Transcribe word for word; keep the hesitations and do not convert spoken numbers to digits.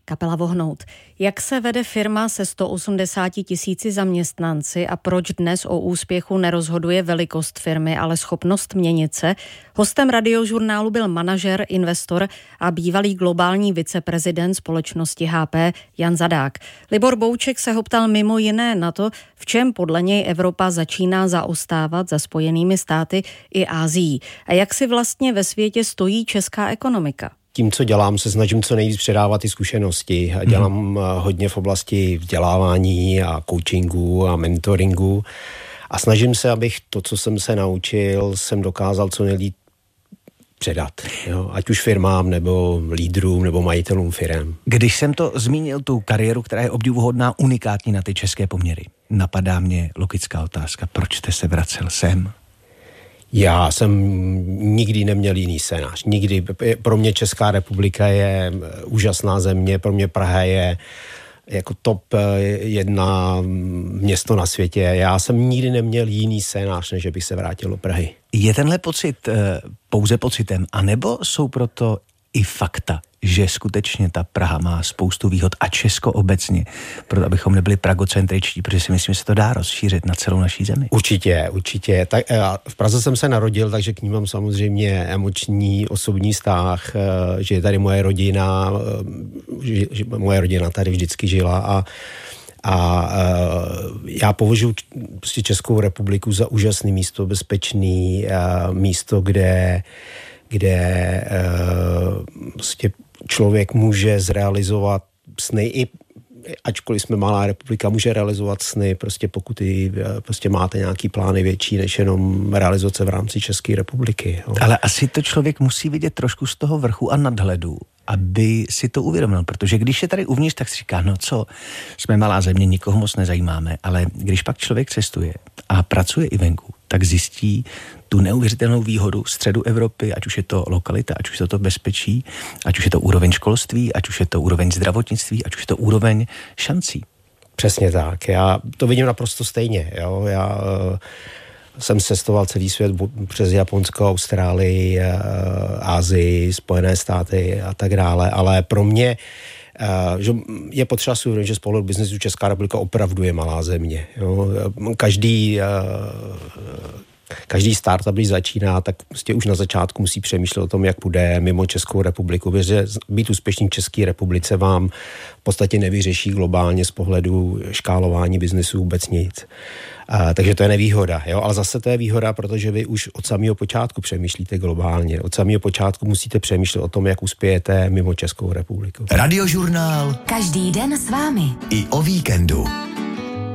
Kapela Vohnout. Jak se vede firma se sto osmdesáti tisíci zaměstnanci a proč dnes o úspěchu nerozhoduje velikost firmy, ale schopnost měnit se? Hostem Radiožurnálu byl manažer, investor a bývalý globální viceprezident společnosti H P Jan Zadák. Libor Bouček se ho ptal mimo jiné na to, v čem podle něj Evropa začíná zaostávat za Spojenými státy i Asií a jak si vlastně ve světě stojí česká ekonomika. Tím, co dělám, se snažím co nejvíc předávat ty zkušenosti. Dělám hmm. hodně v oblasti vzdělávání a coachingu a mentoringu a snažím se, abych to, co jsem se naučil, jsem dokázal co nejlíp předat. Jo? Ať už firmám, nebo lídrům, nebo majitelům firem. Když jsem to zmínil, tu kariéru, která je obdivuhodná, unikátní na ty české poměry, napadá mě logická otázka. Proč jste se vracel sem? Já jsem nikdy neměl jiný scénář. Nikdy. Pro mě Česká republika je úžasná země, pro mě Praha je jako top jedna město na světě. Já jsem nikdy neměl jiný scénář, než bych se vrátil do Prahy. Je tenhle pocit pouze pocitem, anebo jsou proto i fakta, že skutečně ta Praha má spoustu výhod a Česko obecně, proto abychom nebyli pragocentričtí, protože si myslím, že se to dá rozšířit na celou naší zemi. Určitě, určitě. Tak, v Praze jsem se narodil, takže k ní mám samozřejmě emoční, osobní vztah, že je tady moje rodina, že, že moje rodina tady vždycky žila a A já považuji prostě Českou republiku za úžasné místo, bezpečné místo, kde, kde prostě člověk může zrealizovat sny, i ačkoliv jsme malá republika, může realizovat sny, prostě pokud i, prostě máte nějaký plány větší, než jenom realizace v rámci České republiky. Jo. Ale asi to člověk musí vidět trošku z toho vrchu a nadhledu, aby si to uvědomil, protože když je tady uvnitř, tak si říká, no co, jsme malá země, nikoho moc nezajímáme, ale když pak člověk cestuje a pracuje i venku, tak zjistí tu neuvěřitelnou výhodu středu Evropy, ať už je to lokalita, ať už je to bezpečí, ať už je to úroveň školství, ať už je to úroveň zdravotnictví, ať už je to úroveň šancí. Přesně tak, já to vidím naprosto stejně, jo, já uh... jsem cestoval celý svět přes Japonsko, Austrálii, Asii, Spojené státy a tak dále, ale pro mě že je potřeba si uvědomit, že z pohledu biznesu Česká republika opravdu je malá země. Jo. Každý, každý startup, když začíná, tak prostě už na začátku musí přemýšlet o tom, jak půjde mimo Českou republiku. Protože být úspěšný v České republice vám v podstatě nevyřeší globálně z pohledu škálování biznesu vůbec nic. A, takže to je nevýhoda, jo? Ale zase to je výhoda, protože vy už od samého počátku přemýšlíte globálně. Od samého počátku musíte přemýšlet o tom, jak uspějete mimo Českou republiku. Radiožurnál. Každý den s vámi. I o víkendu.